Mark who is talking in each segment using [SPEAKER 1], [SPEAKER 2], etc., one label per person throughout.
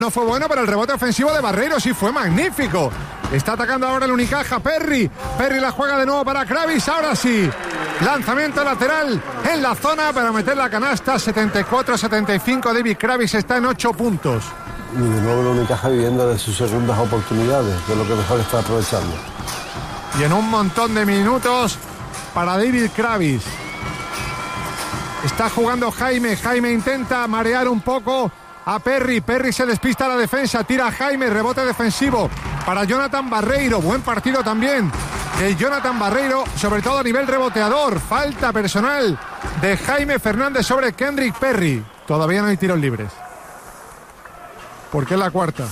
[SPEAKER 1] No fue bueno, pero el rebote ofensivo de Barreiro sí fue magnífico. Está atacando ahora el Unicaja, Perry la juega de nuevo para Kravis, ahora sí. Lanzamiento lateral en la zona para meter la canasta, 74-75. David Kravis está en 8 puntos.
[SPEAKER 2] Y de nuevo el Unicaja viviendo de sus segundas oportunidades, de lo que mejor está aprovechando.
[SPEAKER 1] Y en un montón de minutos para David Kravis. Está jugando Jaime intenta marear un poco a Perry se despista a la defensa, tira a Jaime, rebote defensivo para Jonathan Barreiro, buen partido también de Jonathan Barreiro, sobre todo a nivel reboteador. Falta personal de Jaime Fernández sobre Kendrick Perry. Todavía no hay tiros libres, porque es la cuarta.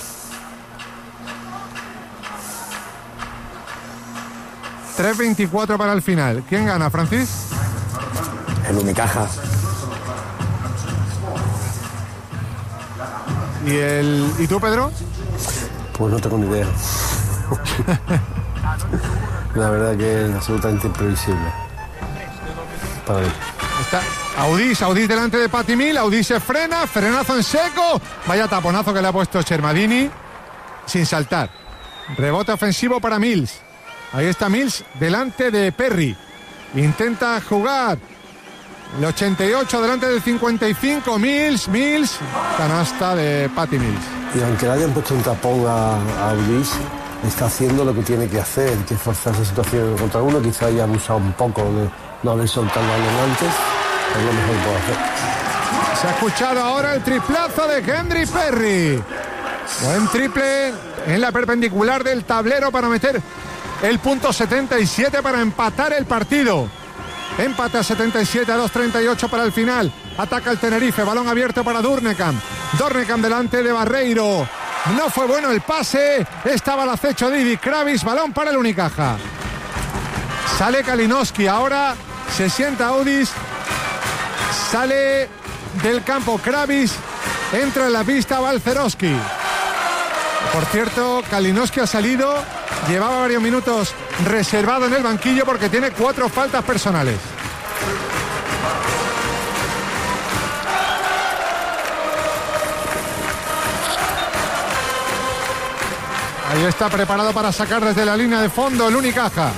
[SPEAKER 1] $3.24 para el final. ¿Quién gana, Francis?
[SPEAKER 3] El Unicaja.
[SPEAKER 1] ¿Y tú, Pedro?
[SPEAKER 2] Pues no tengo ni idea. La verdad que es absolutamente imprevisible para mí.
[SPEAKER 1] Está Audis delante de Patty Mills. Audis se frenazo en seco. Vaya taponazo que le ha puesto Shermadini sin saltar. Rebote ofensivo para Mills. Ahí está Mills delante de Perry. Intenta jugar. El 88 delante del 55. Mills. Canasta de Patty Mills.
[SPEAKER 2] Y aunque le hayan puesto un tapón a Audis, está haciendo lo que tiene que hacer, que forzar esa situación contra uno. Quizá haya abusado un poco de no haber soltado el balón antes. Es lo mejor que puede hacer.
[SPEAKER 1] Se ha escuchado ahora el triplazo de Kendrick Perry. Buen triple en la perpendicular del tablero para meter el punto 77 para empatar el partido. Empate a 77 a 2.38 para el final. Ataca el Tenerife, balón abierto para Dornekam delante de Barreiro. No fue bueno el pase, estaba al acecho David Kravis, balón para el Unicaja. Sale Kalinowski, ahora se sienta Audis, sale del campo Kravis, entra en la pista Balcerowski. Por cierto, Kalinowski ha salido, llevaba varios minutos reservado en el banquillo porque tiene 4 faltas personales. Ahí está preparado para sacar desde la línea de fondo el Unicaja.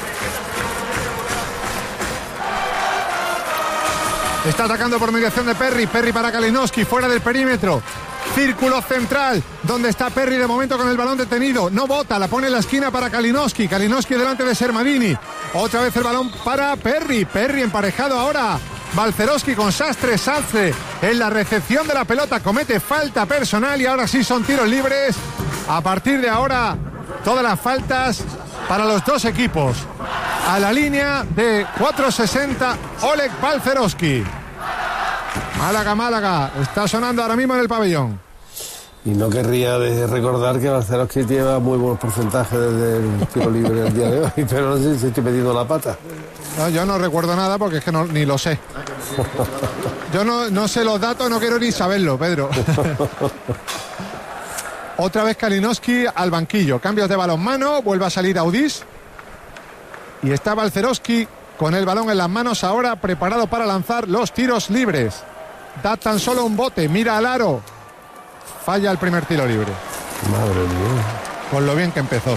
[SPEAKER 1] Está atacando por mediación de Perry para Kalinowski, fuera del perímetro. Círculo central, donde está Perry de momento con el balón detenido. No bota, la pone en la esquina para Kalinowski delante de Shermadini. Otra vez el balón para Perry emparejado ahora. Balcerowski con Sastre en la recepción de la pelota, comete falta personal y ahora sí son tiros libres. A partir de ahora, todas las faltas para los dos equipos. A la línea de 4.60, Oleg Balcerowski. Málaga, está sonando ahora mismo en el pabellón.
[SPEAKER 2] Y no querría recordar que Balcerowski lleva muy buenos porcentajes desde el tiro libre el día de hoy, pero no sé si estoy metiendo la pata.
[SPEAKER 1] No, yo no recuerdo nada porque es que ni lo sé. Yo no sé los datos, no quiero ni saberlo, Pedro. Otra vez Kalinowski al banquillo. Cambios de balonmano, vuelve a salir Audis. Y está Balcerowski con el balón en las manos ahora, preparado para lanzar los tiros libres. Da tan solo un bote, mira al aro. Falla el primer tiro libre.
[SPEAKER 2] Madre mía.
[SPEAKER 1] Con lo bien que empezó.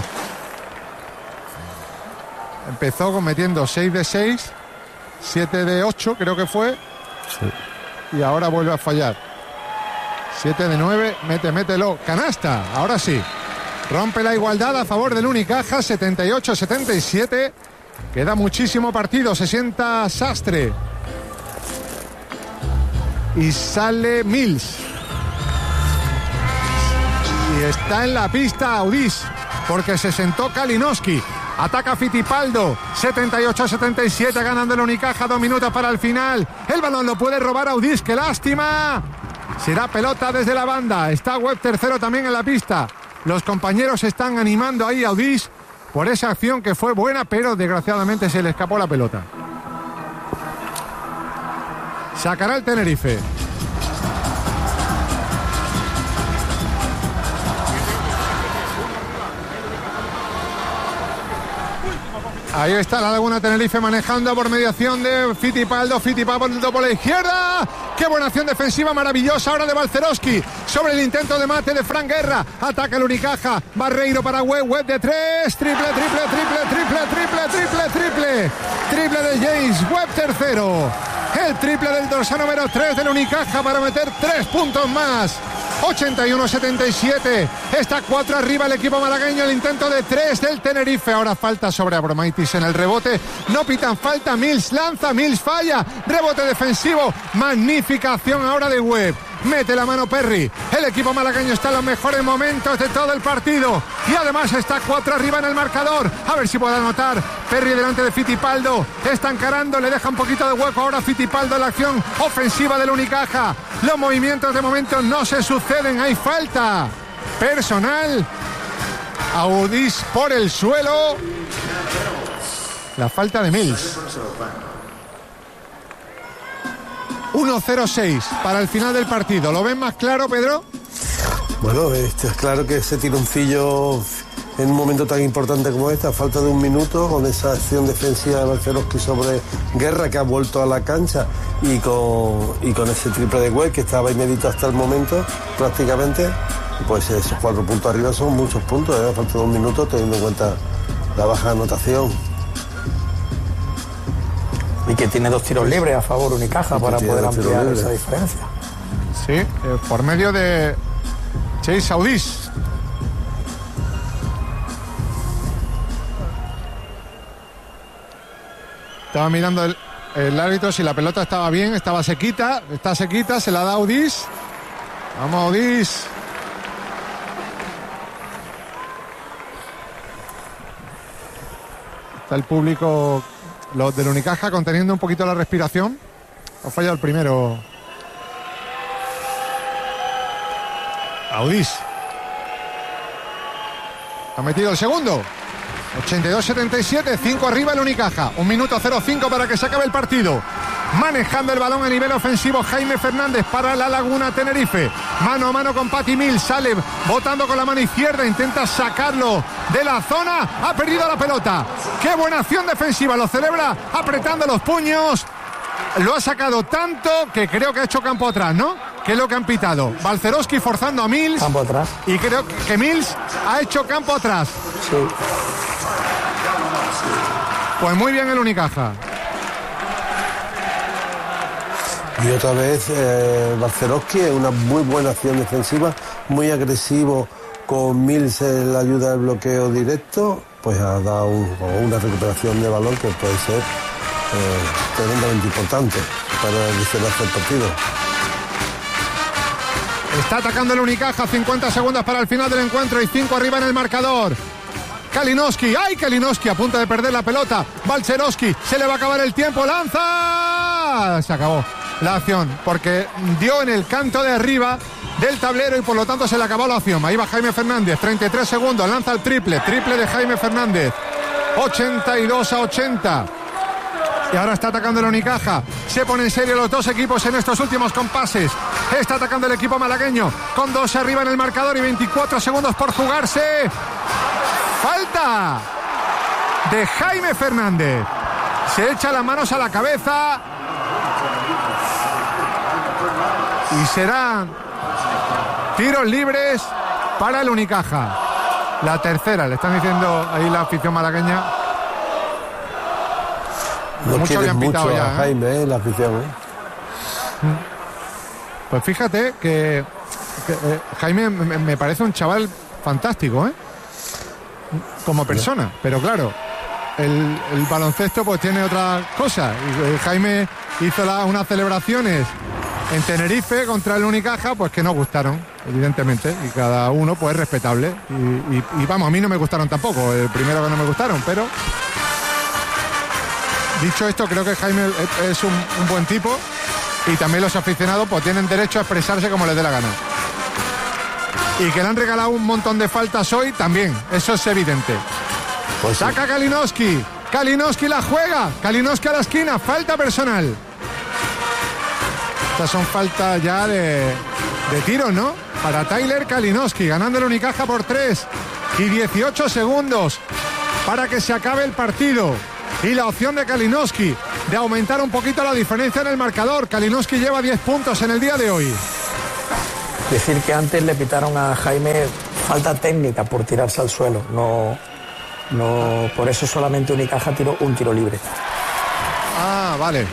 [SPEAKER 1] Empezó metiendo 6 de 6, 7 de 8 creo que fue. Sí. Y ahora vuelve a fallar. 7 de 9, mételo. Canasta, ahora sí. Rompe la igualdad a favor del Unicaja, 78-77. Queda muchísimo partido, se sienta Sastre. Y sale Mills. Y está en la pista Audis, porque se sentó Kalinowski. Ataca Fittipaldo, 78-77, ganando el Unicaja, 2 minutos para el final. El balón lo puede robar Audis, qué lástima. Será pelota desde la banda. Está Webb tercero también en la pista. Los compañeros están animando ahí a Audis por esa acción que fue buena, pero desgraciadamente se le escapó la pelota. Sacará el Tenerife. Ahí está la Laguna Tenerife manejando por mediación de Fittipaldo por la izquierda. Qué buena acción defensiva maravillosa ahora de Balcerowski sobre el intento de mate de Fran Guerra. Ataca el Unicaja. Barreiro para Webb de 3. Triple de James Webb, tercero. El triple del dorsal número 3 del Unicaja para meter 3 puntos más. 81-77. Está 4 arriba el equipo malagueño. El intento de 3 del Tenerife. Ahora falta sobre Abromaitis en el rebote. No pitan falta. Mills lanza. Mills falla. Rebote defensivo. Magnífica acción ahora de Webb. Mete la mano Perry. El equipo malagueño está en los mejores momentos de todo el partido. Y además está 4 arriba en el marcador. A ver si puede anotar. Perry delante de Fittipaldo. Está encarando. Le deja un poquito de hueco ahora Fittipaldo en la acción ofensiva del Unicaja. Los movimientos de momento no se suceden. Hay falta personal. Audis por el suelo. La falta de Mills. 1-0-6 para el final del partido. ¿Lo ven más claro, Pedro?
[SPEAKER 2] Bueno, es claro que ese tironcillo en un momento tan importante como este, a falta de un minuto, con esa acción defensiva de Balcerowski sobre Guerra, que ha vuelto a la cancha, y con ese triple de Webb, que estaba inédito hasta el momento, prácticamente, pues esos 4 puntos arriba son muchos puntos, a falta de un minuto, teniendo en cuenta la baja anotación.
[SPEAKER 3] Y que tiene 2 tiros libres a favor Unicaja para poder ampliar esa diferencia.
[SPEAKER 1] Sí, por medio de Chase Audis. Estaba mirando el árbitro si la pelota estaba bien, estaba sequita, está sequita, se la da Audis. Vamos, Audis. Está el público, los del Unicaja, conteniendo un poquito la respiración. Ha fallado el primero. Audis. Ha metido el segundo. 82-77, 5 arriba el Unicaja. 1 minuto 0-5 para que se acabe el partido. Manejando el balón a nivel ofensivo Jaime Fernández para La Laguna Tenerife. Mano a mano con Patty Mills. Sale botando con la mano izquierda. Intenta sacarlo de la zona. Ha perdido la pelota. Qué buena acción defensiva. Lo celebra apretando los puños. Lo ha sacado tanto que creo que ha hecho campo atrás, ¿no? Que es lo que han pitado. Balcerowski forzando a Mills.
[SPEAKER 3] Campo atrás.
[SPEAKER 1] Y creo que Mills ha hecho campo atrás.
[SPEAKER 3] Sí.
[SPEAKER 1] Pues muy bien el Unicaja.
[SPEAKER 2] Y otra vez Balcerowski, es una muy buena acción defensiva, muy agresivo con Mills en la ayuda del bloqueo directo, pues ha dado una recuperación de balón que puede ser tremendamente importante para el desenlace del partido.
[SPEAKER 1] Está atacando el Unicaja, 50 segundos para el final del encuentro y 5 arriba en el marcador. Kalinowski, ¡ay! Kalinowski a punto de perder la pelota. Balcerowski, se le va a acabar el tiempo, lanza. Se acabó la acción porque dio en el canto de arriba del tablero y por lo tanto se le acabó la acción. Ahí va Jaime Fernández, 33 segundos, lanza el triple de Jaime Fernández. 82-80. Y ahora está atacando el Unicaja. Se pone en serio los dos equipos en estos últimos compases. Está atacando el equipo malagueño con 2 arriba en el marcador y 24 segundos por jugarse. Falta de Jaime Fernández. Se echa las manos a la cabeza. Y serán tiros libres para el Unicaja. La tercera, le están diciendo ahí la afición malagueña.
[SPEAKER 2] No
[SPEAKER 1] mucho habían pitado
[SPEAKER 2] mucho
[SPEAKER 1] ya,
[SPEAKER 2] a Jaime, la afición.
[SPEAKER 1] Pues fíjate que Jaime me parece un chaval fantástico, como persona, pero claro, el baloncesto pues tiene otra cosa. Y Jaime hizo unas celebraciones en Tenerife contra el Unicaja, pues que no gustaron, evidentemente, y cada uno pues es respetable. Y vamos, a mí no me gustaron tampoco, el primero que no me gustaron, pero dicho esto, creo que Jaime es un buen tipo y también los aficionados pues tienen derecho a expresarse como les dé la gana. Y que le han regalado un montón de faltas hoy también, eso es evidente. Pues sí. Saca Kalinowski, Kalinowski la juega, Kalinowski a la esquina, falta personal. Estas son faltas ya de tiros, ¿no? Para Tyler Kalinowski, ganando el Unicaja por 3 y 18 segundos para que se acabe el partido. Y la opción de Kalinowski de aumentar un poquito la diferencia en el marcador. Kalinowski lleva 10 puntos en el día de hoy.
[SPEAKER 3] Decir que antes le pitaron a Jaime falta técnica por tirarse al suelo. No, por eso solamente Unicaja tiró un tiro libre.
[SPEAKER 1] Ah, vale.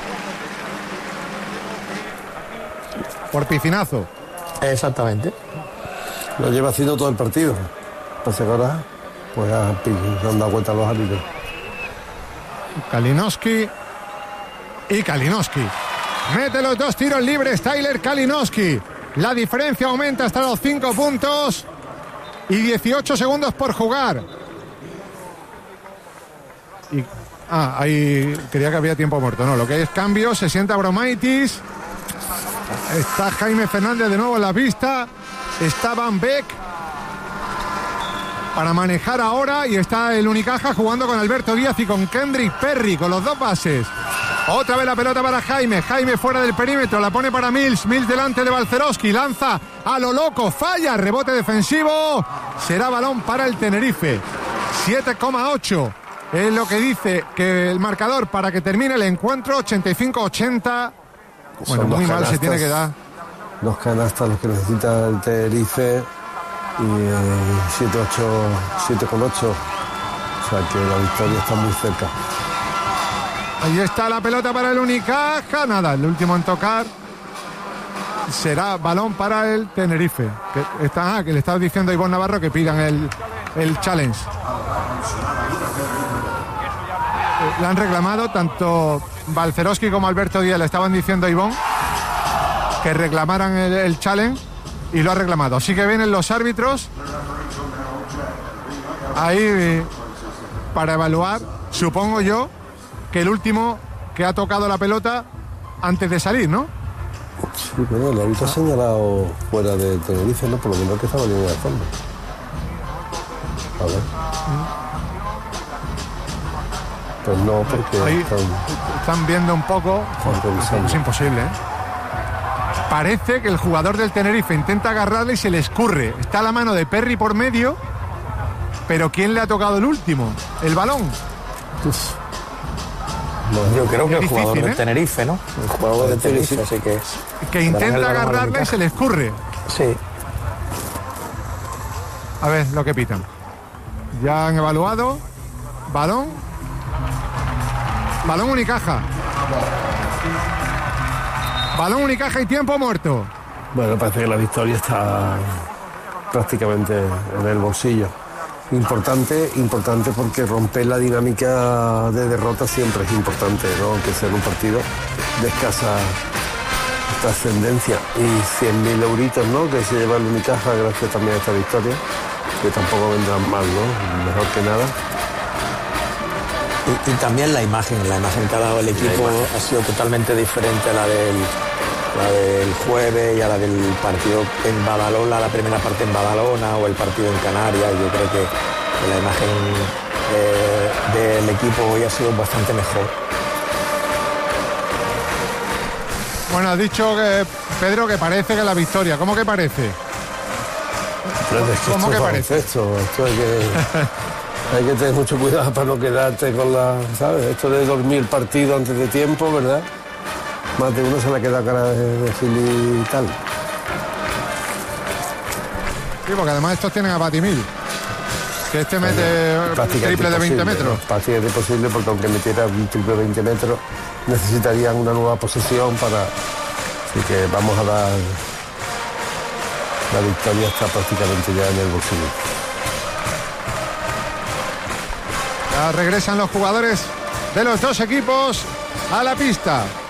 [SPEAKER 1] Por piscinazo.
[SPEAKER 3] Exactamente.
[SPEAKER 2] Lo lleva haciendo todo el partido. Pasa que ahora pues han dado vuelta a los árbitros.
[SPEAKER 1] Kalinowski y Kalinowski. Mete los 2 tiros libres Tyler Kalinowski. La diferencia aumenta hasta los 5 puntos y 18 segundos por jugar. Ahí creía que había tiempo muerto. No, lo que hay es cambio. Se sienta Abromaitis. Está Jaime Fernández de nuevo en la pista. Está Van Beek para manejar ahora. Y está el Unicaja jugando con Alberto Díaz y con Kendrick Perry, con los 2 bases. Otra vez la pelota para Jaime. Jaime fuera del perímetro. La pone para Mills. Mills delante de Balcerowski. Lanza a lo loco. Falla. Rebote defensivo. Será balón para el Tenerife. 7,8 es lo que dice que el marcador para que termine el encuentro. 85-80. Bueno, muy mal se tiene que dar.
[SPEAKER 2] 2 canastas los que necesita el Tenerife y 7,8. O sea que la victoria está muy cerca.
[SPEAKER 1] Ahí está la pelota para el Unicaja. Nada, el último en tocar será balón para el Tenerife. Que le estaba diciendo a Ivonne Navarro que pidan el challenge. Le han reclamado, tanto Balcerowski como Alberto Díaz le estaban diciendo a Ivonne que reclamaran el challenge y lo ha reclamado. Así que vienen los árbitros ahí para evaluar, supongo yo, que el último que ha tocado la pelota antes de salir, ¿no?
[SPEAKER 2] Sí, pero el árbitro ha señalado fuera de Tenerife, ¿no? Por lo menos que estaba en línea de fondo. A ver. Pues no, porque
[SPEAKER 1] ahí están viendo un poco. Es imposible, ¿eh? Parece que el jugador del Tenerife intenta agarrarle y se le escurre. Está la mano de Perry por medio, pero ¿quién le ha tocado el último? El balón.
[SPEAKER 3] No, yo creo que el jugador del Tenerife, ¿no? El jugador del Tenerife, así
[SPEAKER 1] que intenta agarrarle y se le escurre.
[SPEAKER 3] Sí.
[SPEAKER 1] A ver lo que pitan. Ya han evaluado. Balón Unicaja. Balón Unicaja y tiempo muerto.
[SPEAKER 2] Bueno, parece que la victoria está prácticamente en el bolsillo. Importante porque romper la dinámica de derrota siempre es importante, ¿no? Aunque sea en un partido de escasa trascendencia. Y 100.000 euritos, ¿no? Que se lleva el Unicaja gracias también a esta victoria, que tampoco vendrán mal, ¿no? Mejor que nada.
[SPEAKER 3] Y también la imagen que ha dado el equipo ha sido totalmente diferente a la del jueves y a la del partido en Badalona, la primera parte en Badalona o el partido en Canarias. Yo creo que la imagen del equipo hoy ha sido bastante mejor.
[SPEAKER 1] Bueno, has dicho que Pedro que parece que la victoria. ¿Cómo que parece?
[SPEAKER 2] ¿Cómo que parece? Esto hay que tener mucho cuidado para no quedarte con la, ¿sabes? Esto de dormir el partido antes de tiempo, ¿verdad? Más de uno se le queda cara de gil y tal.
[SPEAKER 1] Sí, porque además estos tienen a Batimil, que mete triple de 20 metros.
[SPEAKER 2] Prácticamente imposible, porque aunque metiera un triple de 20 metros, necesitarían una nueva posesión para... Así que vamos a dar... La victoria está prácticamente ya en el bolsillo.
[SPEAKER 1] Ya regresan los jugadores de los 2 equipos a la pista.